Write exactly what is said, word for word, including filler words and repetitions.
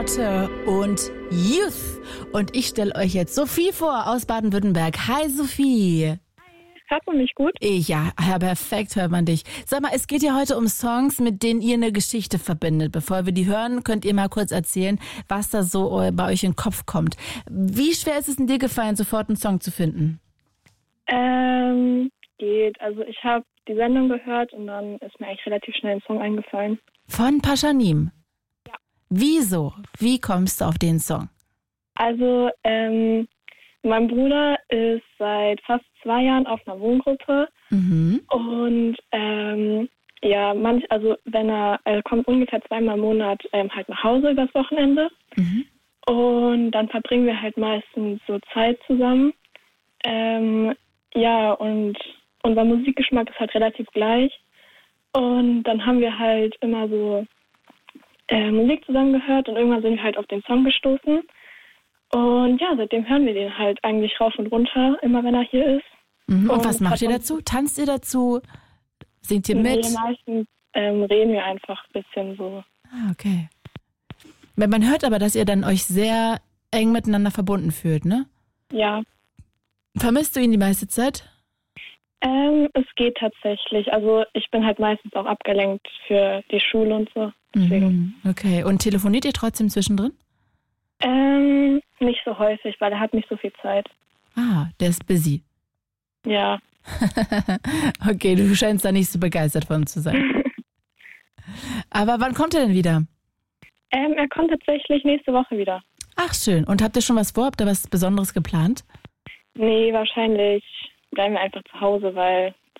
Lotte und Youth. Und ich stelle euch jetzt Sophie vor aus Baden-Württemberg. Hi Sophie. Hört man mich gut? Ja, ja, perfekt hört man dich. Sag mal, es geht ja heute um Songs, mit denen ihr eine Geschichte verbindet. Bevor wir die hören, könnt ihr mal kurz erzählen, was da so bei euch in den Kopf kommt. Wie schwer ist es in dir gefallen, sofort einen Song zu finden? Ähm, geht. Also ich habe die Sendung gehört und dann ist mir eigentlich relativ schnell ein Song eingefallen. Von Paschanim? Ja. Wieso? Wie kommst du auf den Song? Also, ähm, mein Bruder ist seit fast zwei Jahren auf einer Wohngruppe Mhm. und ähm, ja, manch, also wenn er, er kommt ungefähr zweimal im Monat ähm, halt nach Hause übers Wochenende Mhm. und dann verbringen wir halt meistens so Zeit zusammen. Ähm, ja, und unser Musikgeschmack ist halt relativ gleich und dann haben wir halt immer so äh, Musik zusammen gehört und irgendwann sind wir halt auf den Song gestoßen. Und ja, seitdem hören wir den halt eigentlich rauf und runter, immer wenn er hier ist. Mhm. Und, Und was macht hat ihr uns- dazu? Tanzt ihr dazu? Singt ihr mit? Nee, meistens ähm, reden wir einfach ein bisschen so. Ah, okay. Man hört aber, dass ihr dann euch sehr eng miteinander verbunden fühlt, ne? Ja, Vermisst du ihn die meiste Zeit? ähm, es geht tatsächlich. Also ich bin halt meistens auch abgelenkt für die Schule und so. Deswegen. Mhm. Okay. Und telefoniert ihr trotzdem zwischendrin? Ähm, nicht so häufig, weil er hat nicht so viel Zeit. Ah, der ist busy. Ja. Okay, du scheinst da nicht so begeistert von zu sein. Aber wann kommt er denn wieder? Ähm, er kommt tatsächlich nächste Woche wieder. Ach, schön. Und habt ihr schon was vor? Habt ihr was Besonderes geplant? Nee, wahrscheinlich bleiben wir einfach zu Hause, weil